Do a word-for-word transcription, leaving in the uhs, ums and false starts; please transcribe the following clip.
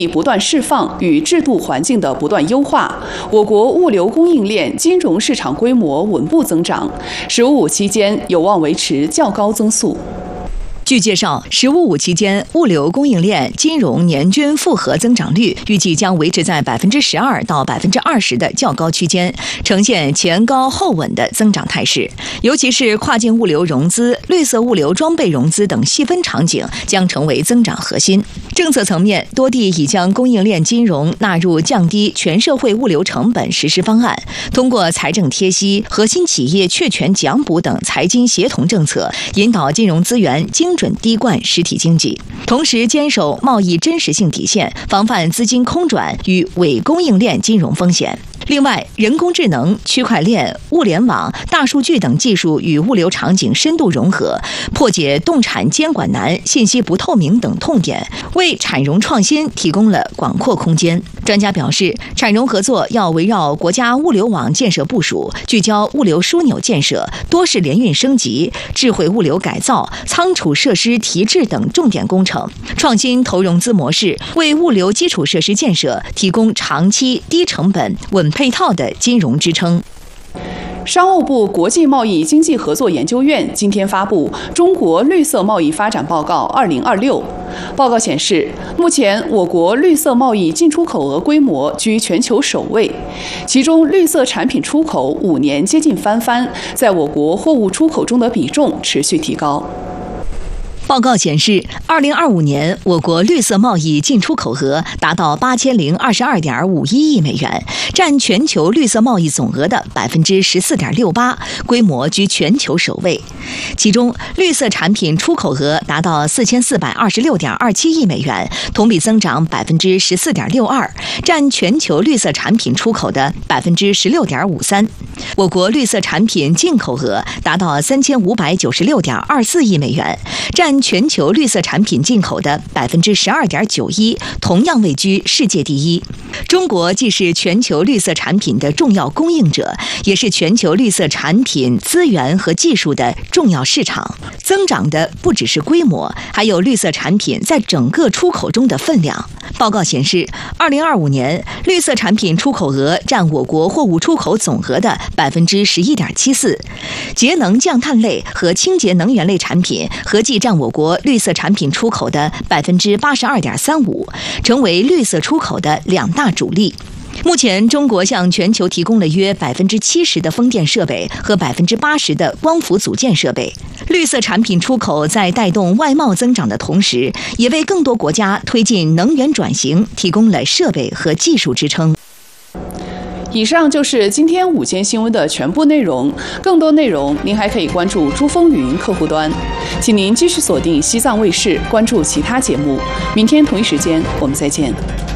不断释放与制度环境的不断优化，我国物流供应链金融市场规模稳步增长，十五五期间有望维持较高增速。 据介绍，十五五期间物流供应链金融年均复合增长率预计将维持在百分之十二到百分之二十的较高区间，呈现前高后稳的增长态势。尤其是跨境物流融资、绿色物流装备融资等细分场景将成为增长核心。政策层面，多地已将供应链金融纳入降低全社会物流成本实施方案，通过财政贴息、核心企业确权奖补等财经协同政策，引导金融资源精准滴灌实体经济，同时坚守贸易真实性底线，防范资金空转与伪供应链金融风险。另外，人工智能、区块链、物联网、大数据等技术与物流场景深度融合，破解动产监管难、信息不透明等痛点，为产融创新提供了广阔空间。专家表示，产融合作要围绕国家物流网建设部署，聚焦物流枢纽建设、多式联运升级、智慧物流改造、仓储设施提质等重点工程，创新投融资模式，为物流基础设施建设提供长期、低成本、稳配套的金融支撑。 商务部国际贸易经济合作研究院今天发布《中国绿色贸易发展报告二零二六》。报告显示，目前我国绿色贸易进出口额规模居全球首位，其中绿色产品出口五年接近翻番，在我国货物出口中的比重持续提高。 报告显示，二零二五年我国绿色贸易进出口额达到八千零二十二点五一亿美元，占全球绿色贸易总额的百分之十四点六八，规模居全球首位。其中，绿色产品出口额达到四千四百二十六点二七亿美元，同比增长百分之十四点六二，占全球绿色产品出口的百分之十六点五三。我国绿色产品进口额达到三千五百九十六点二四亿美元，占全球绿色产品进口的百分之十二点九一，同样位居世界第一。中国既是全球绿色产品的重要供应者，也是全球绿色产品资源和技术的重要市场。增长的不只是规模，还有绿色产品在整个出口中的分量。报告显示，二零二五年绿色产品出口额占我国货物出口总额的百分之十一点七四，节能降碳类和清洁能源类产品合计占我国绿色产品出口的百分之八十二点三五，成为绿色出口的两大主力。目前，中国向全球提供了约百分之七十的风电设备和百分之八十的光伏组件设备。绿色产品出口在带动外贸增长的同时，也为更多国家推进能源转型提供了设备和技术支撑。 以上就是今天午间新闻的全部内容。更多内容您还可以关注珠风云客户端，请您继续锁定西藏卫视，关注其他节目。明天同一时间我们再见。